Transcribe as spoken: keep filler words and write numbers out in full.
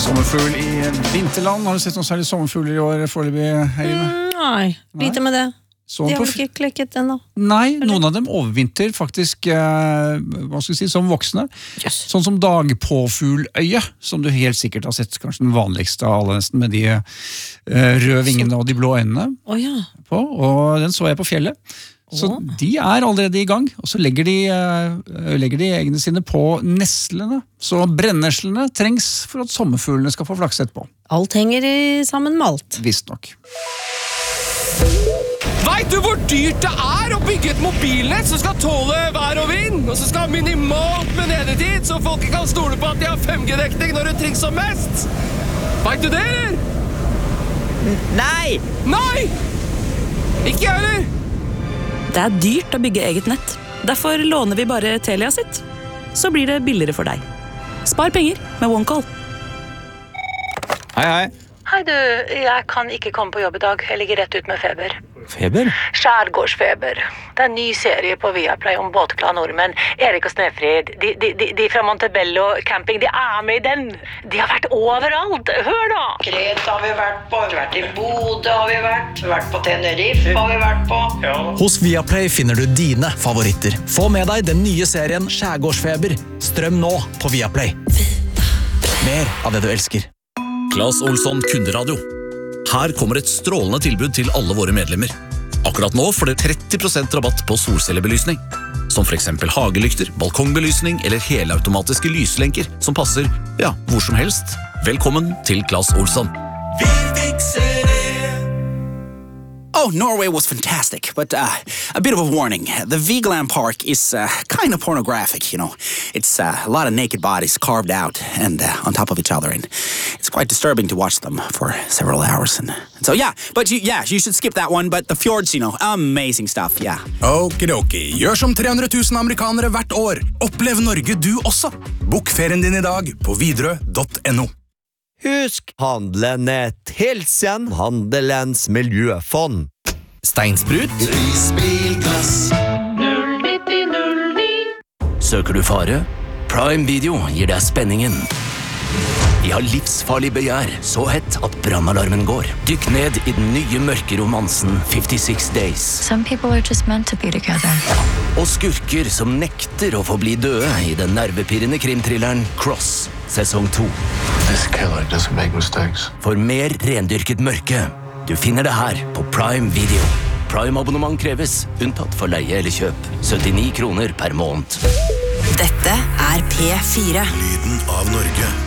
Sommerfugl i vinterland. Har du sett noen særlig sommerfugler i år foreløpig, Helene? Mm, nei, lite med det. Sånn De har på vel f- ikke klekket ennå. Nei, noen av dem overvinter faktisk, eh, hva skal vi si, som voksne. Yes. Sånn som dagpåfugløye, som du helt sikkert har sett, kanskje den vanligste av alle nesten, med de eh, røde vingene og de blå øynene Å ja. på, og den så jeg på fjellet. Så Åh. de er allerede i gang, og så legger de, eh, legger de eggene sine på neslene. Så brenneslene trengs for at sommerfuglene skal få flakset på. Alt henger i sammen med alt. Visst nok. Vet du hvor dyrt det er å bygge et mobilnett som skal tåle vær og vind, og som skal ha minimalt med nedetid, så folk kan stole på at de har fem G-dekning når det trengs som mest? Vet du det, eller? Nei! Nei! Ikke jeg, eller? Det er dyrt å bygge eget nett. Derfor låner vi bare Telia sitt. Så blir det billigere for deg. Spar penger med OneCall. Hei, hei. Hei du, jeg kan ikke komme på jobb i dag. Jeg ligger rett ut med feber. Feber? Skjærgårdsfeber. Det er en ny serie på Viaplay om båtglade nordmenn. Erik og Snefrid, de, de, de, de fra Montebello camping, de er med i den. De har vært overalt. Hør da! Kreta har vi vært på, vi har vært i Bodø har vi vært, vi har vært på Tenerife har vi vært på. Hos Viaplay finner du dine favoritter. Få med deg den nye serien Skjærgårdsfeber. Strøm nå på Viaplay. Mer av det du elsker. Claes Olsson Kunderadio. Her kommer et strålende tilbud til alle våre medlemmer. Akkurat nå får dere tretti prosent rabatt på solcellebelysning. Som for eksempel hagelykter, balkongbelysning eller helautomatiske lyslenker som passer, ja, hvor som helst. Velkommen til Claes Olsson. Vi fikser det. Oh, Norway was fantastic, but uh, a bit of a warning. The Vigeland Park is uh, kind of pornographic, you know. It's uh, a lot of naked bodies carved out and uh, on top of each other, and it's quite disturbing to watch them for several hours. And, and so, yeah, but you, yeah, you should skip that one, but the fjords, you know, amazing stuff, yeah. Okidoki, gjør som tre hundre tusen amerikanere hvert år. Opplev Norge du også. Bok ferien din i dag på videre punktum no. Husk, handelen et hilsen Handelens miljøfond. Steinsprut. Risbilglass. null nitti null ni. Søker du fare? Prime Video gir deg spenningen. De har livsfarlig begjær, så hett at brannalarmen går. Dykk ned i den nye mørke romansen fifty-six days. Some people are just meant to be together. Og skurker som nekter å få bli døde i den nervepirrende krimthrilleren Cross, sesong to. This killer doesn't make mistakes. For mer rendyrket mørke. Du finner det her på Prime Video. Prime-abonnement kreves, unntatt for leie eller kjøp. syttini kroner per måned. Dette er P fire. Lyden av Norge.